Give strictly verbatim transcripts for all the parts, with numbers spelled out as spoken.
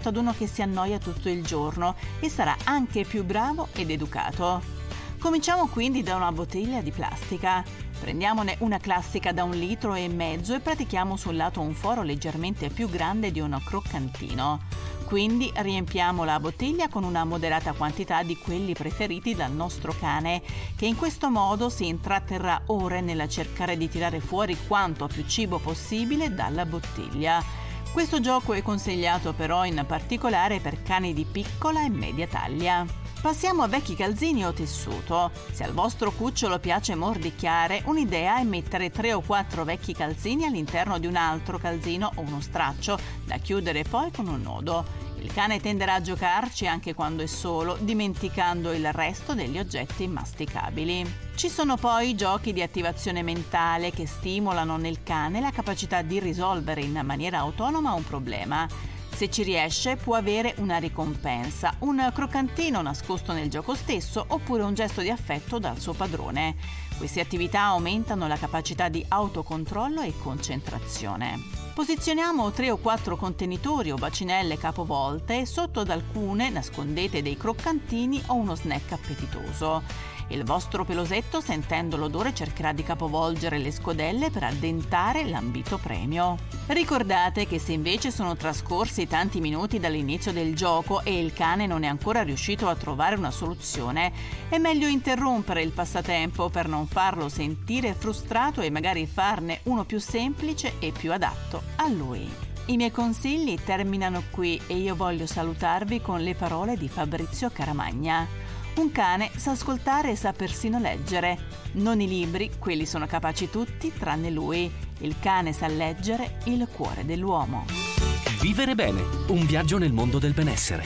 rispetto ad uno che si annoia tutto il giorno e sarà anche più bravo ed educato. Cominciamo quindi da una bottiglia di plastica. Prendiamone una classica da un litro e mezzo e pratichiamo sul lato un foro leggermente più grande di uno croccantino. Quindi riempiamo la bottiglia con una moderata quantità di quelli preferiti dal nostro cane, che in questo modo si intratterrà ore nella cercare di tirare fuori quanto più cibo possibile dalla bottiglia. Questo gioco è consigliato però in particolare per cani di piccola e media taglia. Passiamo a vecchi calzini o tessuto. Se al vostro cucciolo piace mordicchiare, un'idea è mettere tre o quattro vecchi calzini all'interno di un altro calzino o uno straccio, da chiudere poi con un nodo. Il cane tenderà a giocarci anche quando è solo, dimenticando il resto degli oggetti masticabili. Ci sono poi giochi di attivazione mentale che stimolano nel cane la capacità di risolvere in maniera autonoma un problema. Se ci riesce, può avere una ricompensa, un croccantino nascosto nel gioco stesso oppure un gesto di affetto dal suo padrone. Queste attività aumentano la capacità di autocontrollo e concentrazione. Posizioniamo tre o quattro contenitori o bacinelle capovolte e sotto ad alcune nascondete dei croccantini o uno snack appetitoso. Il vostro pelosetto, sentendo l'odore, cercherà di capovolgere le scodelle per addentare l'ambito premio. Ricordate che se invece sono trascorsi tanti minuti dall'inizio del gioco e il cane non è ancora riuscito a trovare una soluzione, è meglio interrompere il passatempo per non farlo sentire frustrato e magari farne uno più semplice e più adatto a lui. I miei consigli terminano qui e io voglio salutarvi con le parole di Fabrizio Caramagna. Un cane sa ascoltare e sa persino leggere. Non i libri, quelli sono capaci tutti tranne lui. Il cane sa leggere il cuore dell'uomo. Vivere bene, un viaggio nel mondo del benessere.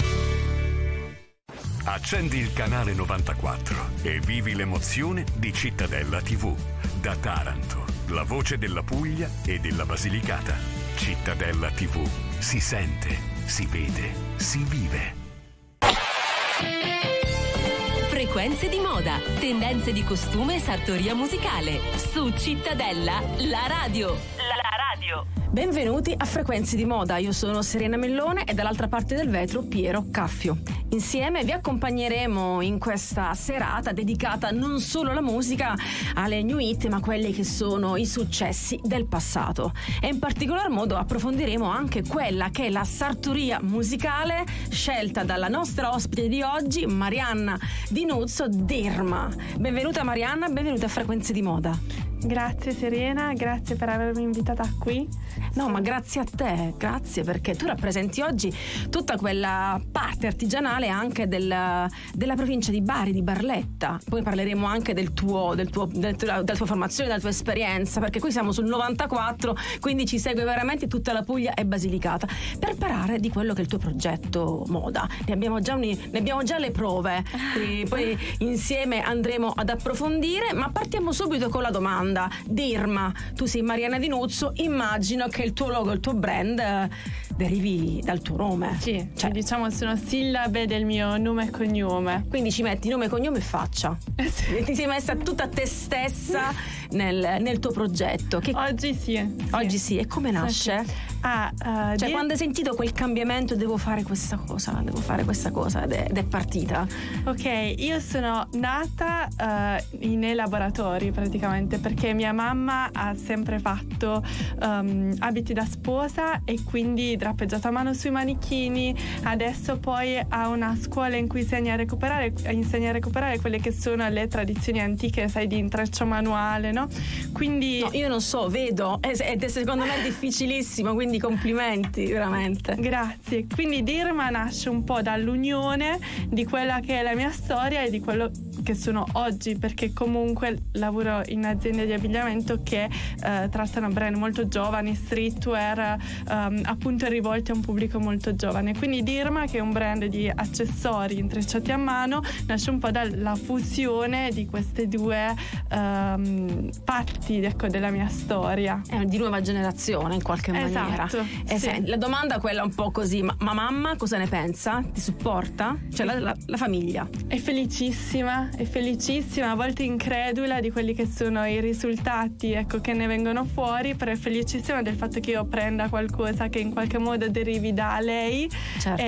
Accendi il canale novantaquattro e vivi l'emozione di Cittadella tivù. Da Taranto, la voce della Puglia e della Basilicata. Cittadella tivù. Si sente, si vede, si vive. Frequenze di moda, tendenze di costume e sartoria musicale. Su Cittadella, la radio. La radio. Benvenuti a Frequenze di moda, io sono Serena Mellone e dall'altra parte del vetro Piero Caffio. Insieme vi accompagneremo in questa serata dedicata non solo alla musica, alle new hit, ma a quelli che sono i successi del passato. E in particolar modo approfondiremo anche quella che è la sartoria musicale scelta dalla nostra ospite di oggi, Marianna Di Nuzzo Dirma. Benvenuta Marianna, benvenuta a Frequenze di moda. Grazie Serena, grazie per avermi invitata qui. No, ma grazie a te, grazie perché tu rappresenti oggi tutta quella parte artigianale anche del, della provincia di Bari, di Barletta. Poi parleremo anche del tuo, del tuo, del tuo, della tua formazione, della tua esperienza, perché qui siamo sul novantaquattro, quindi ci segue veramente tutta la Puglia e Basilicata per parlare di quello che è il tuo progetto moda. Ne abbiamo già, un, ne abbiamo già le prove, poi insieme andremo ad approfondire, ma partiamo subito con la domanda. Dirma, tu sei Marianna Di Nuzzo, immagino che il tuo logo, il tuo brand eh, derivi dal tuo nome. Sì, cioè, diciamo sono sillabe del mio nome e cognome. Quindi ci metti nome, cognome e faccia. Sì. Ti sei messa tutta te stessa nel, nel tuo progetto. Che... Oggi sì, sì. Oggi sì, e come nasce? Sì. Ah, uh, cioè di... quando hai sentito quel cambiamento, devo fare questa cosa, devo fare questa cosa ed è, ed è partita. Ok, io sono nata uh, nei laboratori praticamente perché mia mamma ha sempre fatto um, abiti da sposa e quindi drappeggiato a mano sui manichini. Adesso poi ha una scuola in cui insegna a recuperare, insegna a recuperare quelle che sono le tradizioni antiche, sai, di intreccio manuale, no? Quindi no, io non so, vedo ed è secondo me difficilissimo, quindi complimenti veramente. Grazie. Quindi Dirma nasce un po' dall'unione di quella che è la mia storia e di quello che sono oggi, perché comunque lavoro in aziende di abbigliamento che eh, trattano brand molto giovani, streetwear, ehm, appunto rivolti a un pubblico molto giovane. Quindi Dirma, che è un brand di accessori intrecciati a mano, nasce un po' dalla fusione di queste due ehm, parti, ecco, della mia storia. È di nuova generazione in qualche esatto, maniera. E sì. La domanda è quella un po' così, ma, ma mamma cosa ne pensa? Ti supporta? Cioè la, la, la famiglia? È felicissima, è felicissima, a volte incredula di quelli che sono i risultati, ecco, che ne vengono fuori, però è felicissima del fatto che io prenda qualcosa che in qualche modo derivi da lei. Certo.